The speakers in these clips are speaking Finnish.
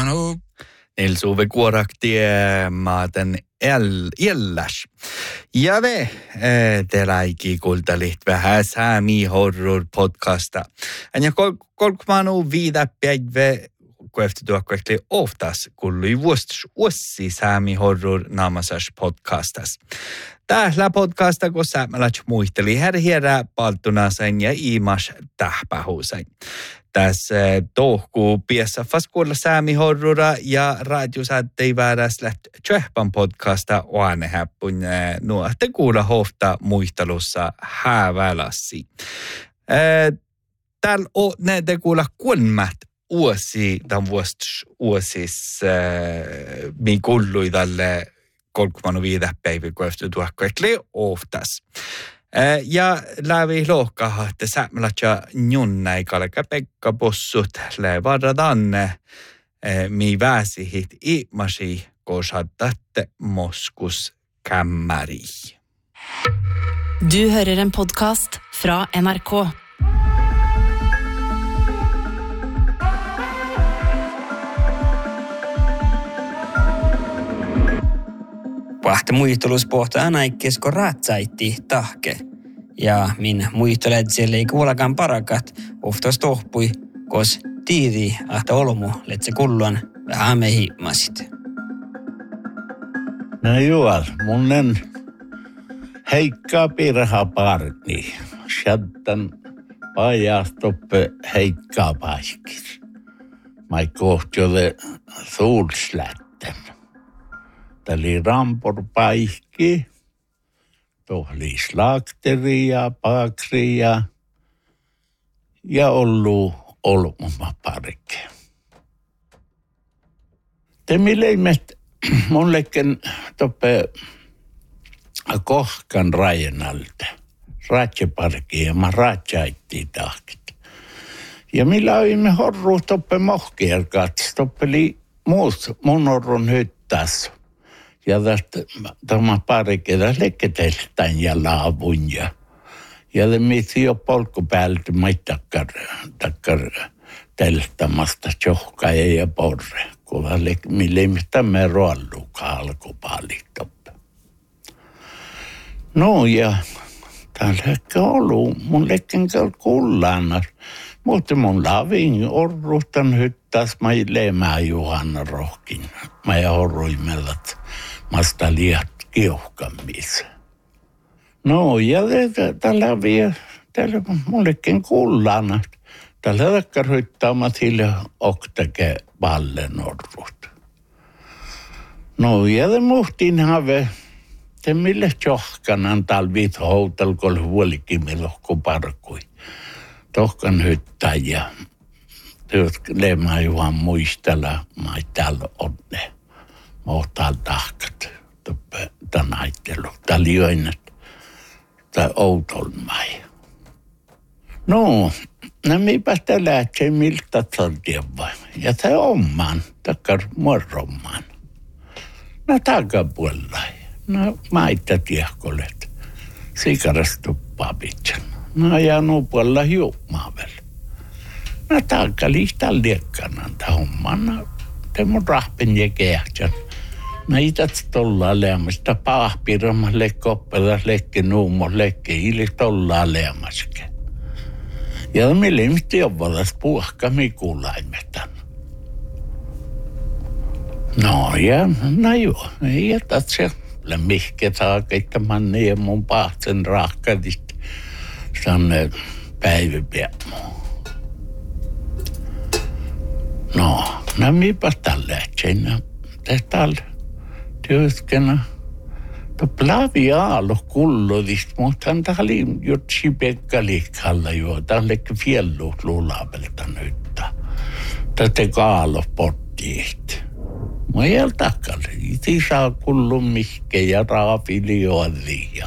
Kolkmanu. Nils Ove Kuoraktie maaten elläs. Ja ve teläiki kultalit vähän Sami Horror podcasta. Ja Kolkmanu viidapäivä kueftetuakkuekli oftas kuului vuosi Sami Horror naamasas podcastas. Tällä podcasta, kun säämälät muisteli herhierä paltunasen ja iimas tähpähuusen. Tässä tohkuu piessä faskuulla Sami Horrora ja radiosättei vääräs läht tjöhpan podcasta oanehäppun nuohte kuulla hofta muistelussa häävälassi. Täällä on näitä kuulla kuolmat uusi, tämän vuosis mi kullui tälle 35 päivä kueftu tuokkoekli oftas. Ja lävi lohkaha, että säämällätsä njunnaikalleka Pekka Possut lävaradanne mi väsihit iimasi kosattatte moskus kämmäri. Du hører en podcast fra NRK. Vahte muistelus pohtaa näikkesko ratsaitti tahke. Ja min muistelet siellä ei kuullakaan parakat, oftas tohpui, kos tiiri ahta olmu letse kulluan vähän me hiimasit. No juol, munnen heikkaa pirha parni. Shaddan pajastoppe heikkaa paiskis. Mai kohti ole suulslätten. Täli rampor paikki. Tohli slakteria, pakria ja ollu olmuma parike. Te milleimet mullekin toppe kohkan rajenalta. Ratseparki ja mä ratsaittiin tahkit. Ja millä oimme horru toppe mohkierkat, toppeli muut mun orrun hyttäs. Ja tästä tämä parike tässä lekketeltään ja laavun ja det missä jo polku päältä takkar telttämästä tjohkaa ja porre. Kun millä mistä me ruollukaan alkupaalit. No ja täällä ehkä ollut mun lekken kullaannas. Mutta mun lavin orruhtan hyttäs mä leemää Juhanna rohkin. Mä ja horruimellat. Masta liiat kiuhkamis. No ja tällä mullekin kuullaan, tällä takkar hyttaamat hilja oktake vallen orrut. No ja te muhtiin have, te mille tjohkanan talvit houtalkol huolikimilohku parkui. Tohkan hyttää ja leemää Juhan muistella, mä täällä onne. Mohtaa tahkat, tämän aittelu, tämä liöinnet, tämä outolmai. No, nämä sitä lähtsee miltä toltiava. Ja tämä omaan, takkar morromaan. No takapuolella. No maita tiehkolet. Sikaras papitsan. No ja nuupuolella hiummaavel. No takaliista liekkanan tämä homman. No te mun rahpen ja kehtsän. No itat tollaa leamasta paahpirama lekoppelas lekke nuumos lekke hiilis tollaa leamaske. Ja me lemsti jobbalas puhka mikulaimetan. No ja, no joo, ei jätät se mihke taakaita manne ja mun pahtsen rahkadist sanne päiväpiämu. No, mipäs tällä etseinä. Tällä työskennä. To plavi aalo kullodist, mutta hän oli jutsi Pekka liikalla jo. Tällekin fjällut luulapelta nyt. Tätä kaalo pottiit. Mä ei ole takkalle. Iti saa kullu mihke ja raafili joadria.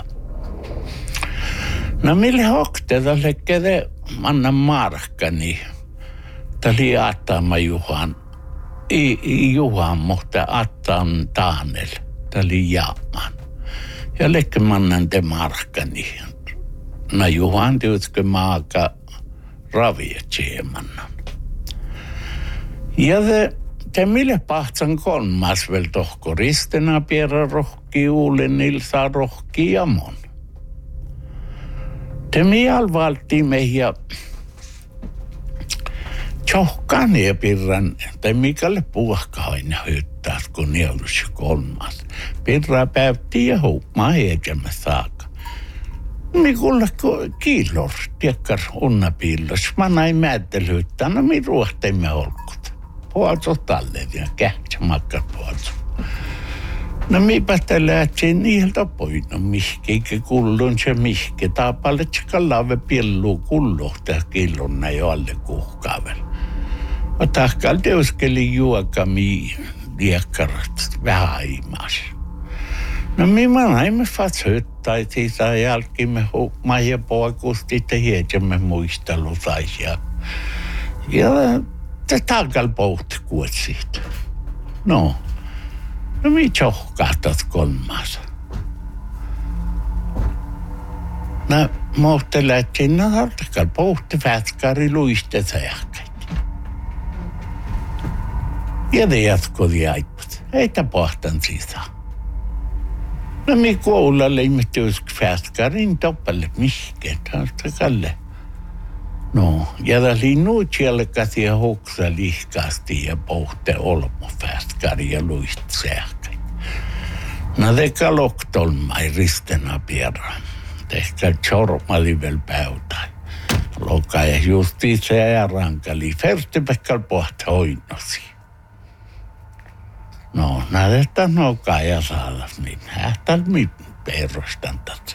No mille hokte tälle kede manna markkani. Täli Attama Juhan. Juhan, mutta Attan Taanel. Täli Jaaman. Ja lekkemannan te markkani. No Juhan työtkö maaka ravia tseemannan. Ja te mille pahtsan kolmas vel tohko ristena pierä rohki uulen ilsaa rohki jamon. Te mial valtii mehiä tjohkani ja pirran, tai mikälle puhka aina hyttää, kun nielus kolmas. Pirra päytti ja huumaa heikämä saaka. Mikulle kiilor, tiekkar unnapiillos. Mä näin määttelyttää, no mi ruohteimme olkut. Puolso tallet ja kähtsä makkar puolso. No miipä te lähtsin niiltä poino mihki, eikä kullun se mihki. Taapalle tsekallave pillu kulluhta killunna jo alle kuhkaavel. Ja tahkal teuskeli juokami liekkarat vähän imas. No minä näimme fats hyttää, siitä jälkimme huumaa ja poikusti, että hietsemme muistelusaisia. Ja te takal pohti kuotsit. No mi tjohkahtat kolmas. No, mohte lähtsin, no takal pohti vätkari luiste sähkäit. Ja te jatkoi aiput. Eitä pohtan siitä. No mi koulalle ihmettä vätkarin toppalle mihke, takalle. No, ja oli nuutjelkasi ja hoksa lihkasti ja pohte olmo vätkari ja luist sähkäin. No teka loktolmai ristena pierä. Tehkä tjormali vel päytai. Loka ja justi se ja rankali. Fertipekkal pohte hoinosi. No, näytetään nokaa ja saada niin. Hähtääl mi perustan tätä.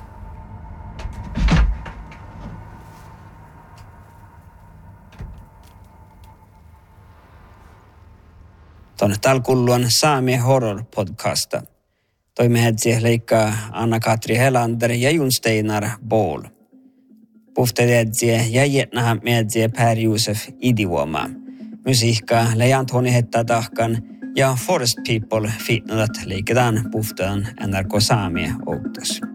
Tuonne talkulluan Saami Horror-podcasta. Toimihetsi leikkaa Anna-Katri Helander ja Jon Steinar Bål. Puhtetetsi ja jätnähän mietsi Per Josef Idioma. Musiikkaa leijant honi hettaa tahkan ja Forest People fitnadat leiketään puhtaan NRK Saami outos.